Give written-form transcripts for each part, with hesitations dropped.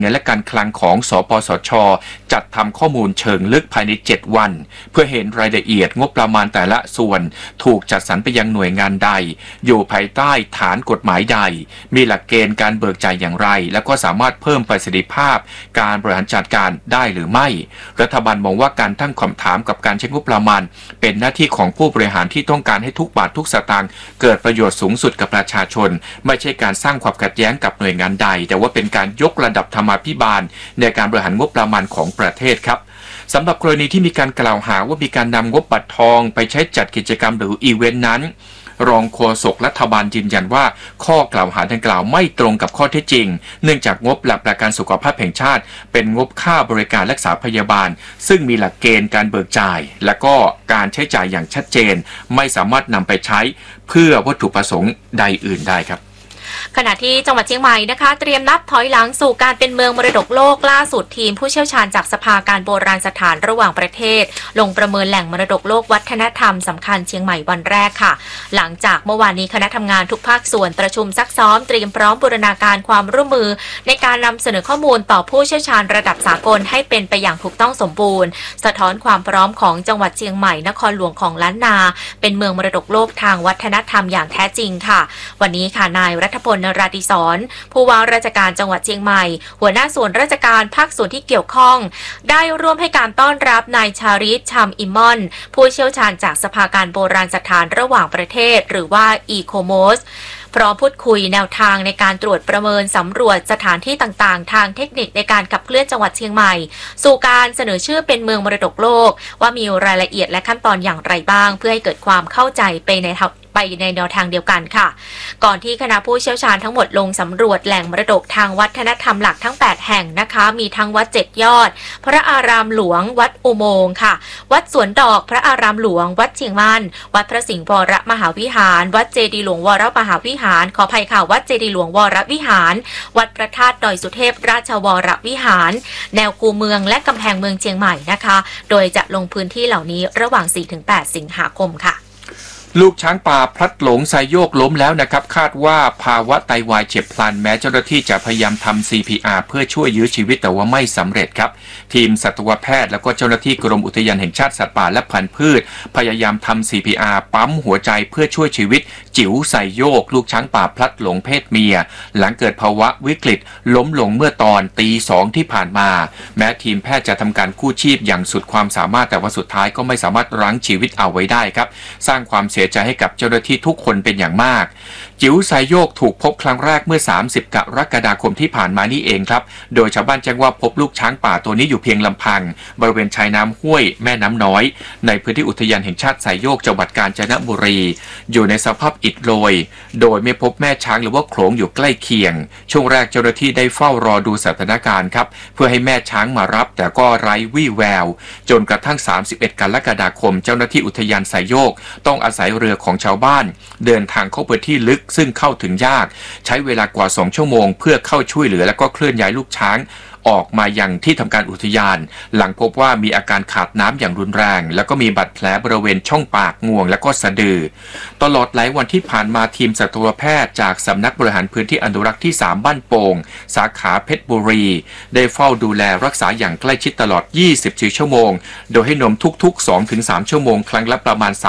เงินและการคลังของสปสช.จัดทำข้อมูลเชิงลึกภายใน7วันเพื่อเห็นรายละเอียดงบประมาณแต่ละส่วนถูกจัดสรรไปยังหน่วยงานใดอยู่ภายใต้ฐานกฎหมายใดมีหลักเกณฑ์การเบิกจ่ายอย่างไรและก็สามารถเพิ่มประสิทธิภาพการบริหารจัดการได้หรือไม่รัฐบาลมองว่าการตั้งคำถามกับการใช้งบประมาณเป็นหน้าที่ของผู้บริหารที่ต้องการให้ทุกบาททุกสตางค์เกิดประโยชน์สูงสุดกับประชาชนไม่ใช่การสร้างความขัดแย้งกับหน่วยงานใดแต่ว่าเป็นการยกระดับธรรมาภิบาลในการบริหารงบประมาณของประเทศครับสำหรับกรณีที่มีการกล่าวหาว่ามีการนำงบบัตรทองไปใช้จัดกิจกรรมหรืออีเวนต์นั้นรองโฆษกรัฐบาลยืนยันว่าข้อกล่าวหาดังกล่าวไม่ตรงกับข้อเท็จจริงเนื่องจากงบหลักประกันสุขภาพแห่งชาติเป็นงบค่าบริการรักษาพยาบาลซึ่งมีหลักเกณฑ์การเบิกจ่ายและก็การใช้จ่ายอย่างชัดเจนไม่สามารถนำไปใช้เพื่อวัตถุประสงค์ใดอื่นได้ครับขณะที่จังหวัดเชียงใหม่นะคะเตรียมนับถอยหลังสู่การเป็นเมืองมรดกโลกล่าสุดทีมผู้เชี่ยวชาญจากสภาการโบราณสถานระหว่างประเทศลงประเมินแหล่งมรดกโลกวัฒนธรรมสำคัญเชียงใหม่วันแรกค่ะหลังจากเมื่อวานนี้คณะทำงานทุกภาคส่วนประชุมซักซ้อมเตรียมพร้อมบูรณาการความร่วมมือในการนำเสนอข้อมูลต่อผู้เชี่ยวชาญระดับสากลให้เป็นไปอย่างถูกต้องสมบูรณ์สะท้อนความพร้อมของจังหวัดเชียงใหม่นครหลวงของล้านนาเป็นเมืองมรดกโลกทางวัฒนธรรมอย่างแท้จริงค่ะวันนี้ค่ะนายรัฐพล นราธิสอนผู้ว่าราชการจังหวัดเชียงใหม่หัวหน้าส่วนราชการภาคส่วนที่เกี่ยวข้องได้ร่วมให้การต้อนรับนายชาริตชำอิมอนผู้เชี่ยวชาญจากสภาการโบราณสถานระหว่างประเทศหรือว่าอีโคโมสพร้อมพูดคุยแนวทางในการตรวจประเมินสำรวจสถานที่ต่างๆทางเทคนิคในการขับเคลื่อนจังหวัดเชียงใหม่สู่การเสนอชื่อเป็นเมืองมรดกโลกว่ามีรายละเอียดและขั้นตอนอย่างไรบ้างเพื่อให้เกิดความเข้าใจไปในแนวทางเดียวกันค่ะก่อนที่คณะผู้เชี่ยวชาญทั้งหมดลงสำรวจแหล่งมรดกทางวัฒนธรรมหลักทั้ง8แห่งนะคะมีทั้งวัด7ยอดพระอารามหลวงวัดอุโมงค์ค่ะวัดสวนดอกพระอารามหลวงวัดเชียงมั่นวัดพระสิงห์วรมหาวิหารวัดเจดีย์หลวงวรมหาวิหารขออภัยค่ะวัดเจดีย์หลวงวรวิหารวัดพระธาตุดอยสุเทพราชวรวิหารแนวคูเมืองและกำแพงเมืองเชียงใหม่นะคะโดยจะลงพื้นที่เหล่านี้ระหว่าง 4-8 สิงหาคมค่ะลูกช้างป่าพลัดหลงไซโยกล้มแล้วนะครับคาดว่าภาวะไตวายเฉียบพลันแม้เจ้าหน้าที่จะพยายามทำ CPR เพื่อช่วยยื้อชีวิตแต่ว่าไม่สำเร็จครับทีมสัตวแพทย์และก็เจ้าหน้าที่กรมอุทยานแห่งชาติสัตว์ป่าและพันธุ์พืชพยายามทำ CPR ปั๊มหัวใจเพื่อช่วยชีวิตจิ๋วไซโยกลูกช้างป่าพลัดหลงเพศเมียหลังเกิดภาวะวิกฤตล้มลงเมื่อตอนตี 2ที่ผ่านมาแม้ทีมแพทย์จะทำการกู้ชีพอย่างสุดความสามารถแต่ว่าสุดท้ายก็ไม่สามารถรั้งชีวิตเอาไว้ได้ครับสร้างความเสียใจให้กับเจ้าหน้าที่ทุกคนเป็นอย่างมากจิ๋วไซโยกถูกพบครั้งแรกเมื่อ30 กรกฎาคมที่ผ่านมานี่เองครับโดยชาวบ้านแจ้งว่าพบลูกช้างป่าตัวนี้อยู่เพียงลำพังบริเวณชายน้ำห้วยแม่น้ำน้อยในพื้นที่อุทยานแห่งชาติไซโยกจังหวัดกาญจนบุรีอยู่ในสภาพอิฐโรยโดยไม่พบแม่ช้างหรือว่าโขลงอยู่ใกล้เคียงช่วงแรกเจ้าหน้าที่ได้เฝ้ารอดูสถานการณ์ครับเพื่อให้แม่ช้างมารับแต่ก็ไร้วี่แววจนกระทั่ง31 กรกฎาคมเจ้าหน้าที่อุทยานไซโยกต้องอาศัยเรือของชาวบ้านเดินทางเข้าพื้นที่ลึกซึ่งเข้าถึงยากใช้เวลากว่า2 ชั่วโมงเพื่อเข้าช่วยเหลือและก็เคลื่อนย้ายลูกช้างออกมายังที่ทำการอุทยานหลังพบว่ามีอาการขาดน้ำอย่างรุนแรงแล้วก็มีบาดแผลบริเวณช่องปากงวงและก็สะดือตลอดหลายวันที่ผ่านมาทีมสัตวแพทย์จากสำนักบริหารพื้นที่อนุรักษ์ที่3บ้านโป่งสาขาเพชรบุรีได้เฝ้าดูแลรักษาอย่างใกล้ชิดตลอด24 ชั่วโมงโดยให้นมทุกๆ 2-3 ชั่วโมงครั้งละประมาณ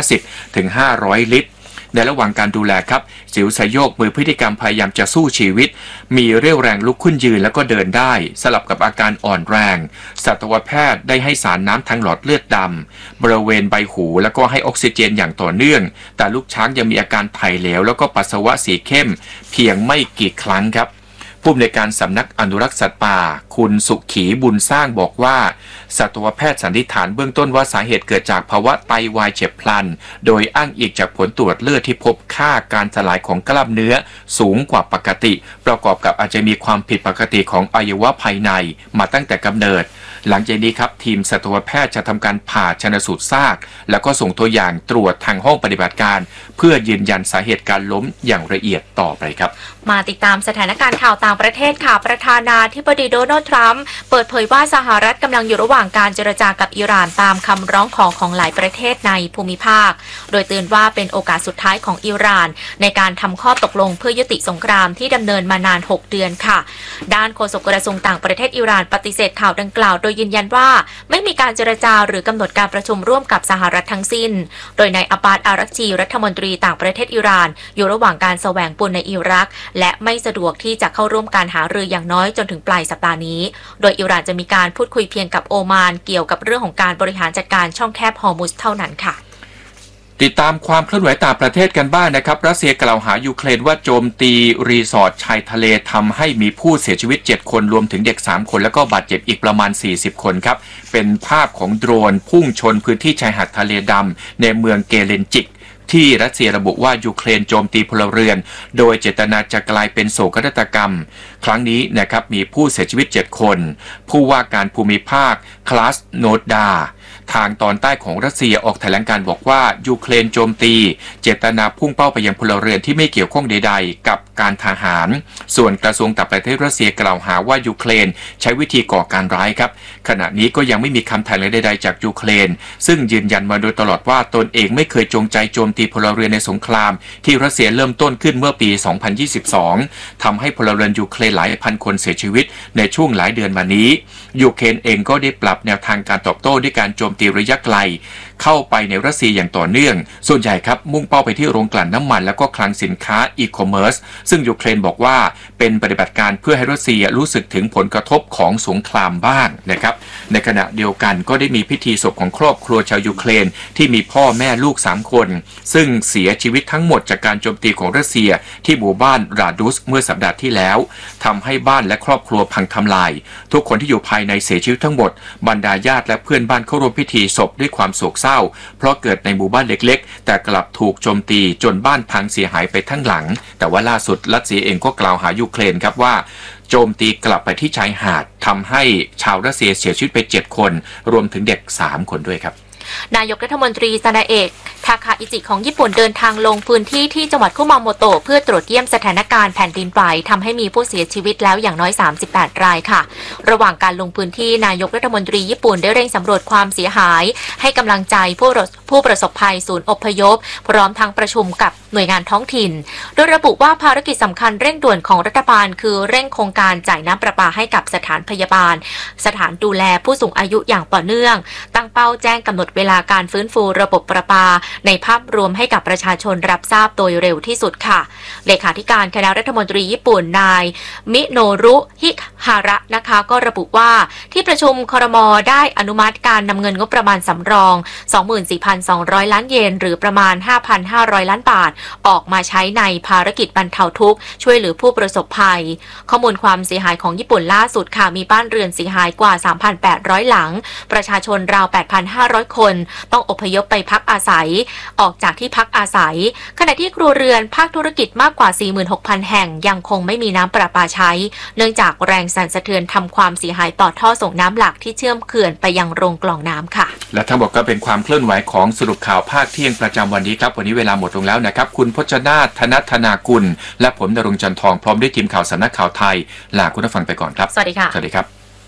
350-500 ลิตรในระหว่างการดูแลครับจิ๋วไซโยกมือพฤติกรรมพยายามจะสู้ชีวิตมีเรี่ยวแรงลุกขึ้นยืนแล้วก็เดินได้สลับกับอาการอ่อนแรงสัตวแพทย์ได้ให้สารน้ำทางหลอดเลือดดำบริเวณใบหูแล้วก็ให้ออกซิเจนอย่างต่อเนื่องแต่ลูกช้างยังมีอาการถ่ายเหลวแล้วก็ปัสสาวะสีเข้มเพียงไม่กี่ครั้งครับผู้อำนวยการสำนักอนุรักษ์สัตว์ป่าคุณสุขีบุญสร้างบอกว่าสัตวแพทย์สันนิษฐานเบื้องต้นว่าสาเหตุเกิดจากภาวะไตวายเฉียบพลันโดยอ้างอิงจากผลตรวจเลือดที่พบค่าการสลายของกล้ามเนื้อสูงกว่าปกติประกอบกับอาจจะมีความผิดปกติของอวัยวะภายในมาตั้งแต่กำเนิดหลังจากนี้ครับทีมสัตวแพทย์จะทำการผ่าชันสูตรซากแล้วก็ส่งตัวอย่างตรวจทางห้องปฏิบัติการเพื่อยืนยันสาเหตุการล้มอย่างละเอียดต่อไปครับมาติดตามสถานการณ์ข่าวต่างต่างประเทศค่ะประธานาธิบดีโดนัลด์ทรัมป์เปิดเผยว่าสหรัฐกำลังอยู่ระหว่างการเจรจากับอิหร่านตามคำร้องขอของหลายประเทศในภูมิภาคโดยเตือนว่าเป็นโอกาสสุดท้ายของอิหร่านในการทำข้อตกลงเพื่อยุติสงครามที่ดำเนินมานาน6 เดือนค่ะด้านโฆษกกระทรวงต่างประเทศอิหร่านปฏิเสธข่าวดังกล่าวโดยยืนยันว่าไม่มีการเจรจาหรือกำหนดการประชุมร่วมกับสหรัฐทั้งสิ้นโดยนายอับบาส อารักชีรัฐมนตรีต่างประเทศอิหร่านอยู่ระหว่างการแสวงบุญในอิรักและไม่สะดวกที่จะเข้าร่วมการหารืออย่างน้อยจนถึงปลายสัปดาห์นี้โดยอิหร่านจะมีการพูดคุยเพียงกับโอมานเกี่ยวกับเรื่องของการบริหารจัดการช่องแคบฮอร์มุซเท่านั้นค่ะติดตามความเคลื่อนไหวต่างประเทศกันบ้างนะครับรัสเซียกล่าวหายูเครนว่าโจมตีรีสอร์ทชายทะเลทำให้มีผู้เสียชีวิต7 คนรวมถึงเด็ก3 คนแล้วก็บาดเจ็บอีกประมาณ40 คนครับเป็นภาพของโดรนพุ่งชนพื้นที่ชายหาดทะเลดำในเมืองเกเลนจิกที่รัสเซียระบุว่ายูเครนโจมตีพลเรือนโดยเจตนาจะกลายเป็นโศกนาฏกรรมครั้งนี้นะครับมีผู้เสียชีวิต7 คนผู้ว่าการภูมิภาคคลาสโนดาทางตอนใต้ของรัสเซียออกแถลงการบอกว่ายูเครนโจมตีเจตนาพุ่งเป้าไปยังพลเรือนที่ไม่เกี่ยวข้องใดๆกับการทหารส่วนกระทรวงต่างประเทศรัสเซียกล่าวหาว่ายูเครนใช้วิธีก่อการร้ายครับขณะนี้ก็ยังไม่มีคำแถลงใดๆจากยูเครนซึ่งยืนยันมาโดยตลอดว่าตนเองไม่เคยจงใจโจมตีพลเรือนในสงครามที่รัสเซียเริ่มต้นขึ้นเมื่อปี 2022 ทำให้พลเรือนยูเครนหลายพันคนเสียชีวิตในช่วงหลายเดือนมานี้ยูเครนเองก็ได้ปรับแนวทางการตอบโต้ด้วยการโจมตีระยะไกลเข้าไปในรัสเซียอย่างต่อเนื่องส่วนใหญ่ครับมุ่งเป้าไปที่โรงกลั่นน้ำมันแล้วก็คลังสินค้าอีคอมเมิร์ซซึ่งยูเครนบอกว่าเป็นปฏิบัติการเพื่อให้รัสเซียรู้สึกถึงผลกระทบของสงครามบ้างนะครับในขณะเดียวกันก็ได้มีพิธีศพของครอบครัวชาวยูเครนที่มีพ่อแม่ลูก3 คนซึ่งเสียชีวิตทั้งหมดจากการโจมตีของรัสเซียที่หมู่บ้านราดุสเมื่อสัปดาห์ที่แล้วทำให้บ้านและครอบครัวพังทำลายทุกคนที่อยู่ภายในเสียชีวิตทั้งหมดบรรดาญาติและเพื่อนบ้านเข้าร่วมพิธีศพด้วยความโศกเศร้าเพราะเกิดในหมู่บ้านเล็กๆแต่กลับถูกโจมตีจนบ้านพังเสียหายไปทั้งหลังแต่ว่าล่าสุดรัสเซียเองก็กล่าวหายูเครนครับว่าโจมตีกลับไปที่ชายหาดทำให้ชาวรัสเซียเสียชีวิตไป7 คนรวมถึงเด็ก3 คนด้วยครับนายกรัฐมนตรีซานาเอะทาคาอิจิของญี่ปุ่นเดินทางลงพื้นที่ที่จังหวัดคุมาโมโตะเพื่อตรวจเยี่ยมสถานการณ์แผ่นดินไหวทำให้มีผู้เสียชีวิตแล้วอย่างน้อย38 รายค่ะระหว่างการลงพื้นที่นายกรัฐมนตรีญี่ปุ่นได้เร่งสำรวจความเสียหายให้กำลังใจผู้ประสบภัยศูนย์อพยพพร้อมทั้งประชุมกับหน่วยงานท้องถิ่นโดยระบุว่าภารกิจสำคัญเร่งด่วนของรัฐบาลคือเร่งโครงการจ่ายน้ำประปาให้กับสถานพยาบาลสถานดูแลผู้สูงอายุอย่างต่อเนื่องตั้งเป้าแจ้งกำหนดเวลาการฟื้นฟูระบบประปาในภาพรวมให้กับประชาชนรับทราบโดยเร็วที่สุดค่ะเลขาธิการคณะรัฐมนตรีญี่ปุ่นนายมิโนรุฮิฮาระนะคะก็ระบุว่าที่ประชุมครม.ได้อนุมัติการนำเงินงบประมาณสำรอง 24,200 ล้านเยนหรือประมาณ 5,500 ล้านบาทออกมาใช้ในภารกิจบรรเทาทุกข์ช่วยเหลือผู้ประสบภัยข้อมูลความเสียหายของญี่ปุ่นล่าสุดค่ะมีบ้านเรือนเสียหายกว่า 3,800 หลังประชาชนราว 8,500 คนต้องอพยพไปพักอาศัยออกจากที่พักอาศัยขณะที่ครัวเรือนภาคธุรกิจมากกว่า 46,000 แห่งยังคงไม่มีน้ำประปาใช้เนื่องจากแรงสั่นสะเทือนทำความเสียหายต่อท่อส่งน้ำหลักที่เชื่อมเขื่อนไปยังโรงกลั่นน้ำค่ะและทั้งหมดก็เป็นความเคลื่อนไหวของสรุปข่าวภาคเที่ยงประจำวันนี้ครับวันนี้เวลาหมดลงแล้วนะครับคุณพจนาถ ธนธนากุลและผมณรงค์จันทองพร้อมด้วยทีมข่าวสำนักข่าวไทยลาคุณผู้ฟังไปก่อนครับสวัสดีค่ะสวัสดีครับ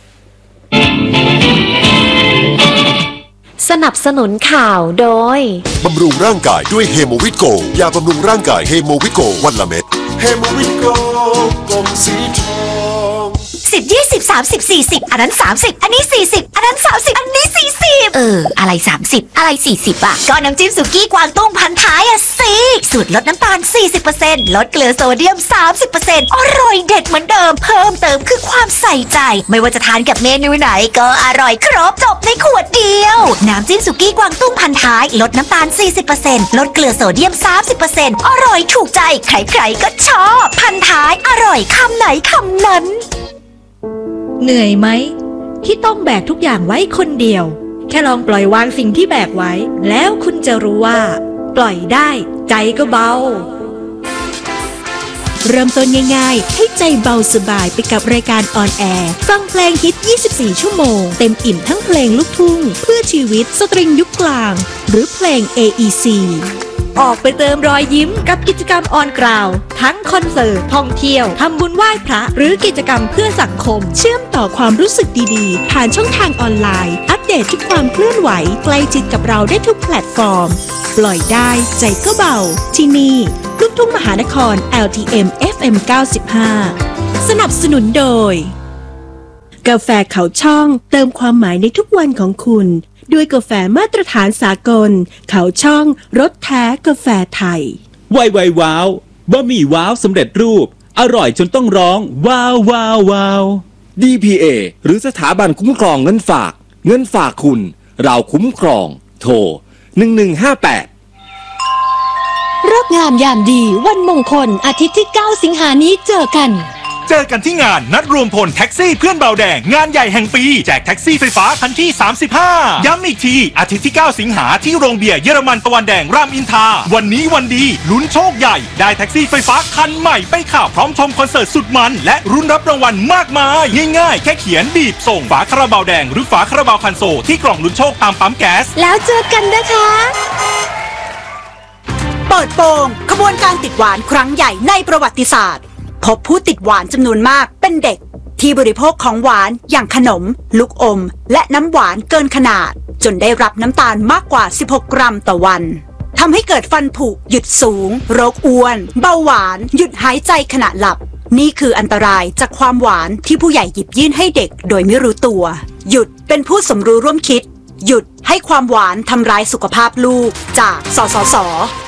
สนับสนุนข่าวโดยบำรุงร่างกายด้วยเฮโมวิตโกยาบำรุงร่างกายเฮโมวิตโกวันละเม็ดเฮโมวิตโกกลมสีทอง 10 20 30 40อันนั้น30อันนี้40อันนั้น30อันนี้40อะไร30อะไร40อ่ะก็น้ำจิ้มสุกี้กวางตุ้งพันท้ายอ่ะสิสูตรลดน้ำตาล 40% ลดเกลือโซเดียม 30% อร่อยเด็ดเหมือนเดิมเพิ่มเติมคือความใส่ใจไม่ว่าจะทานกับเมนูไหนก็อร่อยครบจบในขวดเดียวน้ำจิ้มสุกี้กวางตุ้งพันท้ายลดน้ำตาล 40% ลดเกลือโซเดียม 30% อร่อยถูกใจใครๆก็ชอบพันท้ายอร่อยคำไหนคำนั้นเหนื่อยไหมที่ต้องแบกทุกอย่างไว้คนเดียวแค่ลองปล่อยวางสิ่งที่แบกไว้แล้วคุณจะรู้ว่าปล่อยได้ใจก็เบาเริ่มต้นง่ายๆให้ใจเบาสบายไปกับรายการออนแอร์ฟังเพลงฮิต24ชั่วโมงเต็มอิ่มทั้งเพลงลูกทุ่งเพื่อชีวิตสตริงยุคกลางหรือเพลง AEC ออกไปเติมรอยยิ้มกับกิจกรรมออนกราวทั้งคอนเสิร์ตท่องเที่ยวทำบุญไหว้พระหรือกิจกรรมเพื่อสังคมเชื่อมต่อความรู้สึกดีๆผ่านช่องทางออนไลน์อัปเดตทุกความเคลื่อนไหวใกล้ชิดกับเราได้ทุกแพลตฟอร์มปล่อยได้ใจก็เบาที่นี่ลูกทุ่งมหานคร LTM FM 95 สนับสนุนโดยกาแฟเขาช่องเติมความหมายในทุกวันของคุณด้วยกาแฟมาตรฐานสากลเขาช่องรสแท้กาแฟไทยไวว้าวบะหมี่ว้าวสำเร็จรูปอร่อยจนต้องร้องว้าวว้าวว้าว DPA หรือสถาบันคุ้มครองเงินฝากคุณเราคุ้มครองโทร1158 ฤกษ์งามยามดีวันมงคลอาทิตย์ที่9สิงหานี้เจอกันที่งานนัดรวมพลแท็กซี่เพื่อนเบาแดงงานใหญ่แห่งปีแจกแท็กซี่ไฟฟ้าคันที่35ย้ำอีกทีอาทิตย์ที่9สิงหาที่โรงเบียร์เยอรมันตะวันแดงรามอินทราวันนี้วันดีลุ้นโชคใหญ่ได้แท็กซี่ไฟฟ้าคันใหม่ไปขับพร้อมชมคอนเสิร์ตสุดมันและรุ่นรับรางวัลมากมายง่ายๆแค่เขียนบีบส่งฝาคาราบาวแดงหรือฝาคาราบาวคันโซที่กล่องลุ้นโชคตามปั๊มแก๊สแล้วเจอกันนะคะเปิดโปงขบวนการติดหวานครั้งใหญ่ในประวัติศาสตร์พบผู้ติดหวานจำนวนมากเป็นเด็กที่บริโภคของหวานอย่างขนมลูกอมและน้ำหวานเกินขนาดจนได้รับน้ำตาลมากกว่า16 กรัมต่อวันทำให้เกิดฟันผุหยุดสูงโรคอ้วนเบาหวานหยุดหายใจขณะหลับนี่คืออันตรายจากความหวานที่ผู้ใหญ่หยิบยื่นให้เด็กโดยไม่รู้ตัวหยุดเป็นผู้สมรู้ร่วมคิดหยุดให้ความหวานทำร้ายสุขภาพลูกจากสสส